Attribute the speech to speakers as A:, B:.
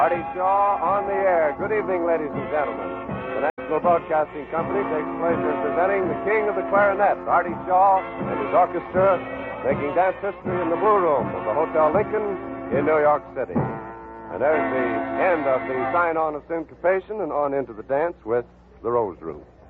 A: Artie Shaw on the air. Good evening, ladies and gentlemen. The National Broadcasting Company takes pleasure in presenting the king of the clarinet, Artie Shaw, and his orchestra, making dance history in the Blue Room of the Hotel Lincoln in New York City. And there's the end of the sign-on of syncopation and on into the dance with the Rose Room.